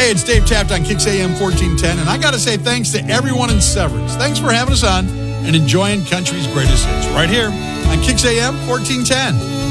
Hey, it's Dave Taft on Kix AM 1410, and I got to say thanks to everyone in Severance. Thanks for having us on and enjoying country's greatest hits right here on Kix AM 1410.